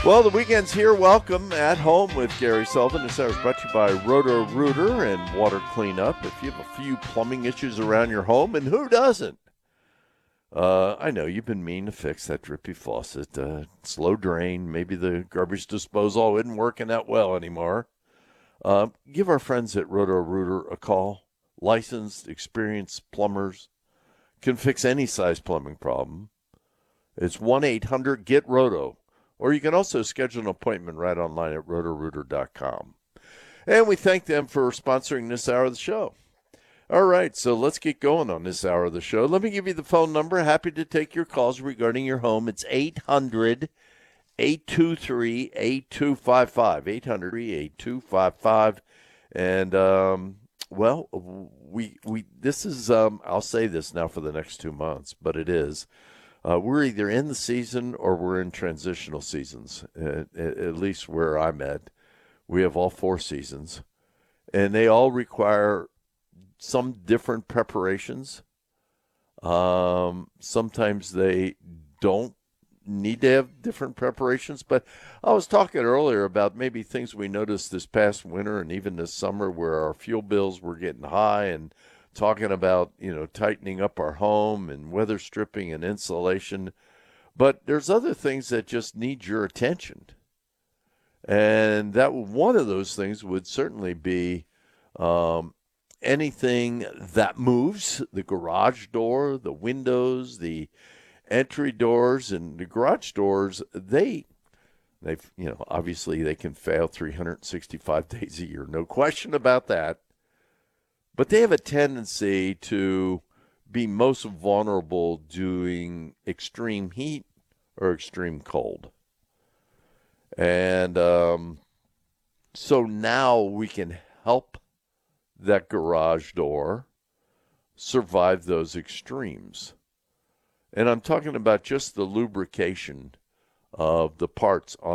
Well, the weekend's here. Welcome at home with Gary Sullivan. This hour is brought to you by Roto-Rooter and Water Cleanup. If you have a few plumbing issues around your home, and who doesn't? I know you've been meaning to fix that drippy faucet. Slow drain. Maybe the garbage disposal isn't working that well anymore. Give our friends at Roto-Rooter a call. Licensed, experienced plumbers can fix any size plumbing problem. It's 1-800-GET-ROTO. Or you can also schedule an appointment right online at rotorooter.com. And we thank them for sponsoring this hour of the show. All right, so let's get going on this hour of the show. Let me give you the phone number. Happy to take your calls regarding your home. It's 800-823-8255. 800-8255. And, we this is, I'll say this now for the next 2 months, but it is. We're either in the season or we're in transitional seasons, at least where I'm at. We have all 4 seasons, and they all require some different preparations. Sometimes they don't need to have different preparations, but I was talking earlier about maybe things we noticed this past winter and even this summer where our fuel bills were getting high, and talking about, tightening up our home and weather stripping and insulation. But there's other things that just need your attention. And that one of those things would certainly be anything that moves, the garage door, the windows, the entry doors. And the garage doors, they've obviously they can fail 365 days a year. No question about that. But they have a tendency to be most vulnerable during extreme heat or extreme cold. And so now we can help that garage door survive those extremes. And I'm talking about just the lubrication of the parts on